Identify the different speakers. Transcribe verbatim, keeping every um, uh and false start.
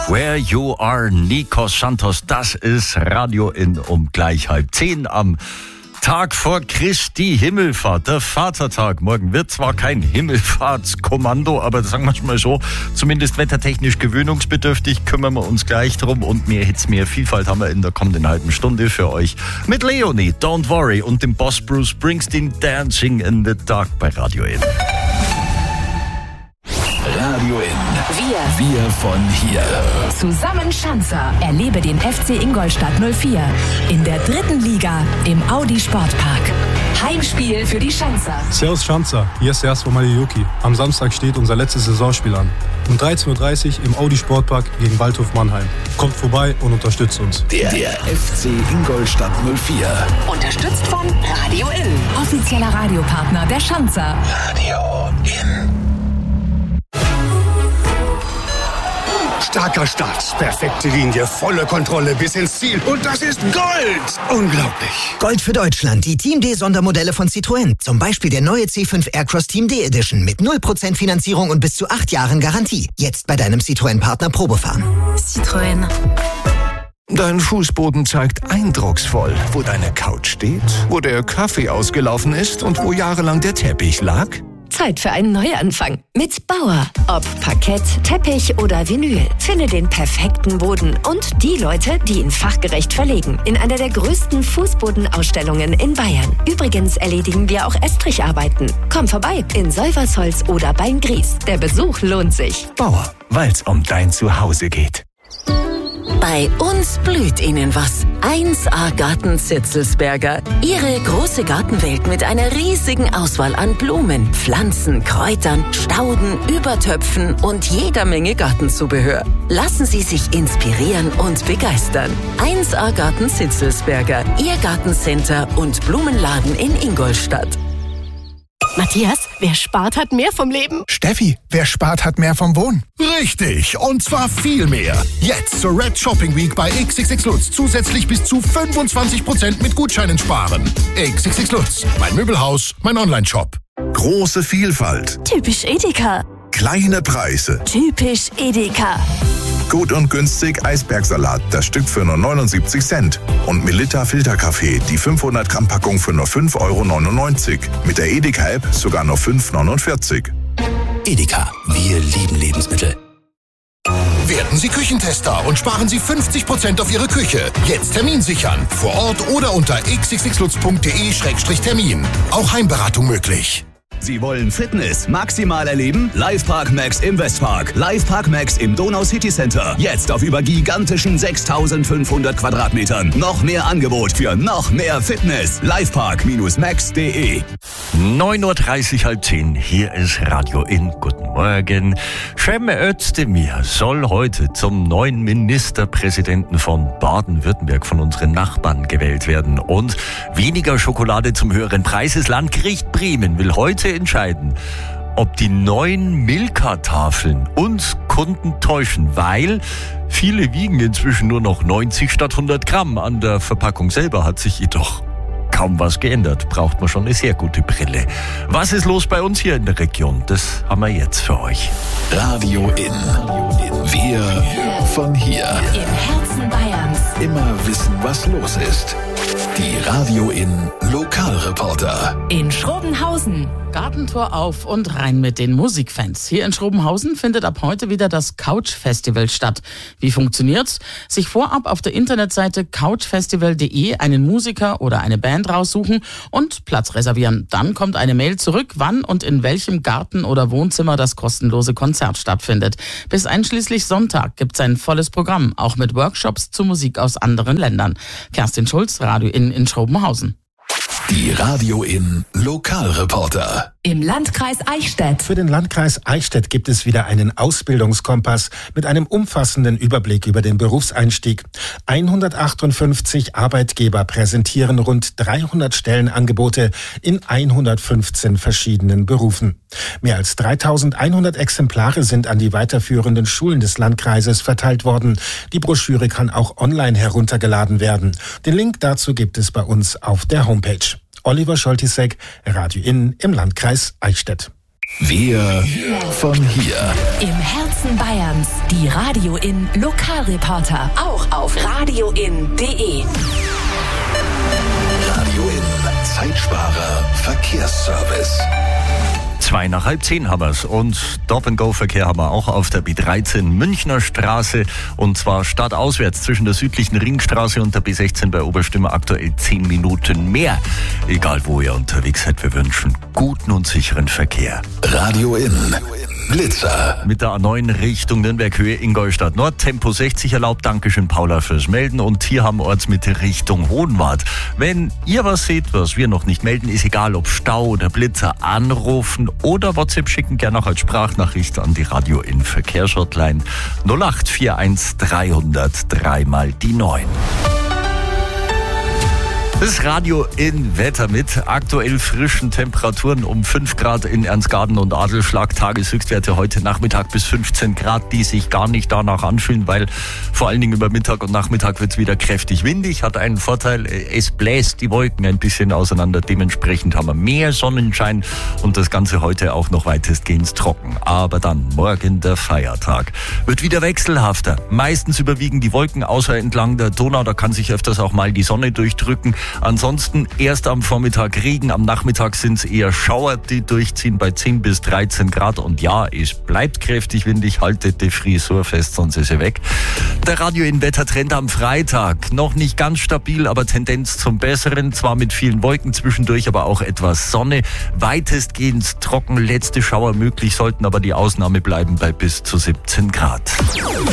Speaker 1: Where You Are, Nikos Santos, das ist Radio in um gleich halb zehn am Tag vor Christi Himmelfahrt, der Vatertag. Morgen wird zwar kein Himmelfahrtskommando, aber sagen wir es mal so, zumindest wettertechnisch gewöhnungsbedürftig, kümmern wir uns gleich drum und mehr Hits, mehr Vielfalt haben wir in der kommenden halben Stunde für euch mit Leonie, Don't Worry und dem Boss Bruce Springsteen, Dancing in the Dark bei Radio In.
Speaker 2: Radio In. Wir. Wir von hier.
Speaker 3: Zusammen Schanzer. Erlebe den F C Ingolstadt null vier in der dritten Liga im Audi Sportpark. Heimspiel für die Schanzer.
Speaker 4: Servus Schanzer, hier ist Servus von Yuki. Am Samstag steht unser letztes Saisonspiel an. Um dreizehn Uhr dreißig im Audi Sportpark gegen Waldhof Mannheim. Kommt vorbei und unterstützt uns.
Speaker 2: Der, der F C Ingolstadt null vier.
Speaker 3: Unterstützt von Radio In. Offizieller Radiopartner der Schanzer.
Speaker 2: Radio In.
Speaker 5: Starker Start, perfekte Linie, volle Kontrolle bis ins Ziel. Und das ist Gold! Unglaublich.
Speaker 6: Gold für Deutschland, die Team D-Sondermodelle von Citroën. Zum Beispiel der neue C fünf Aircross Team D Edition mit null Prozent Finanzierung und bis zu acht Jahren Garantie. Jetzt bei deinem Citroën-Partner Probefahren.
Speaker 3: Citroën.
Speaker 7: Dein Fußboden zeigt eindrucksvoll, wo deine Couch steht, wo der Kaffee ausgelaufen ist und wo jahrelang der Teppich lag.
Speaker 3: Zeit für einen Neuanfang mit Bauer. Ob Parkett, Teppich oder Vinyl. Finde den perfekten Boden und die Leute, die ihn fachgerecht verlegen. In einer der größten Fußbodenausstellungen in Bayern. Übrigens erledigen wir auch Estricharbeiten. Komm vorbei in Seuversholz oder Beingries. Der Besuch lohnt sich.
Speaker 7: Bauer, weil's um dein Zuhause geht.
Speaker 8: Bei uns blüht Ihnen was. eins A Garten Zitzelsberger. Ihre große Gartenwelt mit einer riesigen Auswahl an Blumen, Pflanzen, Kräutern, Stauden, Übertöpfen und jeder Menge Gartenzubehör. Lassen Sie sich inspirieren und begeistern. eins A Garten Zitzelsberger. Ihr Gartencenter und Blumenladen in Ingolstadt.
Speaker 9: Matthias, wer spart, hat mehr vom Leben.
Speaker 10: Steffi, wer spart, hat mehr vom Wohnen.
Speaker 5: Richtig, und zwar viel mehr. Jetzt zur Red Shopping Week bei X X X Lutz zusätzlich bis zu fünfundzwanzig Prozent mit Gutscheinen sparen. X X X Lutz, mein Möbelhaus, mein Online-Shop.
Speaker 11: Große Vielfalt.
Speaker 9: Typisch Edeka.
Speaker 11: Kleine Preise.
Speaker 9: Typisch Edeka.
Speaker 11: Gut und günstig Eisbergsalat, das Stück für nur neunundsiebzig Cent. Und Melitta Filterkaffee, die fünfhundert Gramm Packung für nur fünf Euro neunundneunzig. Mit der Edeka-App sogar nur fünf Euro neunundvierzig.
Speaker 2: Edeka, wir lieben Lebensmittel.
Speaker 5: Werden Sie Küchentester und sparen Sie fünfzig Prozent auf Ihre Küche. Jetzt Termin sichern. Vor Ort oder unter x x x lutz punkt d e Schrägstrich Termin. Auch Heimberatung möglich.
Speaker 12: Sie wollen Fitness maximal erleben? Livepark Max im Westpark. Livepark Max im Donau City Center. Jetzt auf über gigantischen sechstausendfünfhundert Quadratmetern. Noch mehr Angebot für noch mehr Fitness. Livepark Max punkt de.
Speaker 1: neun Uhr dreißig, halb zehn. Hier ist Radio In. Guten Morgen. Cem Özdemir soll heute zum neuen Ministerpräsidenten von Baden-Württemberg, von unseren Nachbarn, gewählt werden. Und weniger Schokolade zum höheren Preis. Das Landgericht Bremen will heute entscheiden, ob die neuen Milka-Tafeln uns Kunden täuschen, weil viele wiegen inzwischen nur noch neunzig statt hundert Gramm. An der Verpackung selber hat sich jedoch kaum was geändert. Braucht man schon eine sehr gute Brille. Was ist los bei uns hier in der Region? Das haben wir jetzt für euch.
Speaker 2: Radio In. Wir von hier.
Speaker 3: Im Herzen Bayerns.
Speaker 2: Immer wissen, was los ist. Die Radio In Lokalreporter.
Speaker 3: In Schrobenhausen.
Speaker 13: Gartentor auf und rein mit den Musikfans. Hier in Schrobenhausen findet ab heute wieder das Couch Festival statt. Wie funktioniert's? Sich vorab auf der Internetseite couchfestival punkt de einen Musiker oder eine Band raussuchen und Platz reservieren. Dann kommt eine Mail zurück, wann und in welchem Garten oder Wohnzimmer das kostenlose Konzert stattfindet. Bis einschließlich Sonntag gibt's ein volles Programm, auch mit Workshops zur Musik aus anderen Ländern. Kerstin Schulz, Radio In in Schrobenhausen.
Speaker 2: Die Radio In Lokalreporter.
Speaker 3: Im Landkreis Eichstätt.
Speaker 14: Für den Landkreis Eichstätt gibt es wieder einen Ausbildungskompass mit einem umfassenden Überblick über den Berufseinstieg. hundertachtundfünfzig Arbeitgeber präsentieren rund dreihundert Stellenangebote in hundertfünfzehn verschiedenen Berufen. Mehr als dreitausendeinhundert Exemplare sind an die weiterführenden Schulen des Landkreises verteilt worden. Die Broschüre kann auch online heruntergeladen werden. Den Link dazu gibt es bei uns auf der Homepage. Oliver Scholtisek, Radio In im Landkreis Eichstätt.
Speaker 2: Wir von hier.
Speaker 3: Im Herzen Bayerns, die Radio in Lokalreporter. Auch auf radioin punkt de.
Speaker 2: Radio in Zeitsparer Verkehrsservice.
Speaker 1: Zwei nach halb zehn haben wir's. Und Stop-and-Go-Verkehr haben wir auch auf der B dreizehn Münchner Straße. Und zwar stadtauswärts zwischen der südlichen Ringstraße und der B sechzehn bei Oberstimme aktuell zehn Minuten mehr. Egal wo ihr unterwegs seid, wir wünschen guten und sicheren Verkehr.
Speaker 2: Radio in Blitzer.
Speaker 1: Mit der A neun Richtung Nürnberg-Höhe Ingolstadt Nord. Tempo sechzig erlaubt. Dankeschön, Paula, fürs Melden. Und hier haben Ortsmitte Richtung Hohenwart. Wenn ihr was seht, was wir noch nicht melden, ist egal, ob Stau oder Blitzer, anrufen oder WhatsApp schicken, gerne auch als Sprachnachricht an die Radio in Verkehrshotline null acht vier eins dreihundert drei mal die neun. Das Radio in Wetter mit aktuell frischen Temperaturen um fünf Grad in Ernstgarten und Adelsschlag. Tageshöchstwerte heute Nachmittag bis fünfzehn Grad, die sich gar nicht danach anfühlen, weil vor allen Dingen über Mittag und Nachmittag wird es wieder kräftig windig. Hat einen Vorteil, es bläst die Wolken ein bisschen auseinander. Dementsprechend haben wir mehr Sonnenschein und das Ganze heute auch noch weitestgehend trocken. Aber dann, morgen der Feiertag, wird wieder wechselhafter. Meistens überwiegen die Wolken, außer entlang der Donau. Da kann sich öfters auch mal die Sonne durchdrücken. Ansonsten erst am Vormittag Regen, am Nachmittag sind es eher Schauer, die durchziehen bei zehn bis dreizehn Grad. Und ja, es bleibt kräftig windig, haltet die Frisur fest, sonst ist sie weg. Der Radio in Wettertrend am Freitag, noch nicht ganz stabil, aber Tendenz zum Besseren. Zwar mit vielen Wolken zwischendurch, aber auch etwas Sonne. Weitestgehend trocken, letzte Schauer möglich, sollten aber die Ausnahme bleiben bei bis zu siebzehn Grad.